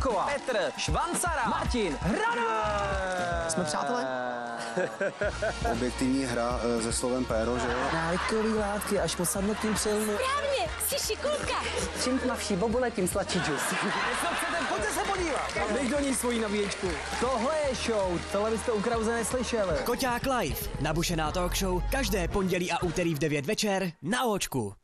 Šimková, Petr Švancara, Martin Hrana. Jsme přátelé? Objektivní hra se slovem péro, že jo? Návykový látky až po samotným přilnu. Správně, jsi šikulka. Čím tmavší bobule, tím sladší džus. Pojďte se podívat. Dej do ní svoji nabíječku. Tohle je show, tohle byste u Krause neslyšeli. Koťák Live, nabušená talk show, každé pondělí a úterý v 9 večer na Óčku.